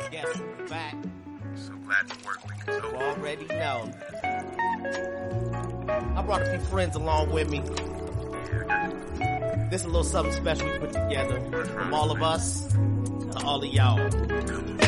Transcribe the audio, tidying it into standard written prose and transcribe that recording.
Yes, we're back. So glad to work with you. You already know. I brought a few friends along with me. This is a little something special we put together from all of us to all of y'all.